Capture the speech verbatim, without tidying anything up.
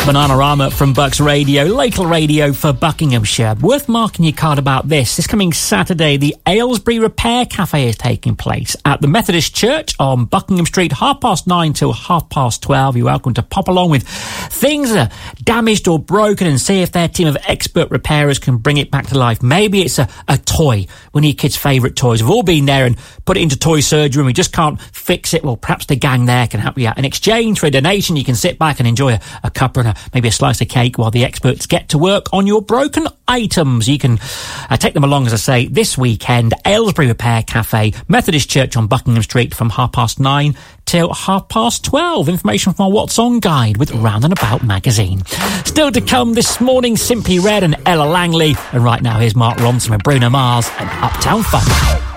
Bananarama from Bucks Radio, local radio for Buckinghamshire. Worth marking your card about this. This coming Saturday, the Aylesbury Repair Cafe is taking place at the Methodist Church on Buckingham Street, half past nine till half past twelve. You're welcome to pop along with things that are damaged or broken and see if their team of expert repairers can bring it back to life. Maybe it's a, a toy, one of your kids' favourite toys. We've all been there and put it into toy surgery and we just can't fix it. Well, perhaps the gang there can help you out. In exchange for a donation, you can sit back and enjoy a, a cuppa and a, maybe a slice of cake while the experts get to work on your broken items. You can uh, take them along, as I say, this weekend. Aylesbury Repair Cafe, Methodist Church on Buckingham Street from half past nine till half past twelve. Information from our What's On guide with Round and About magazine. Still to come this morning, Simply Red and Ella Langley. And right now, here's Mark Ronson with Bruno Mars and Uptown Funk.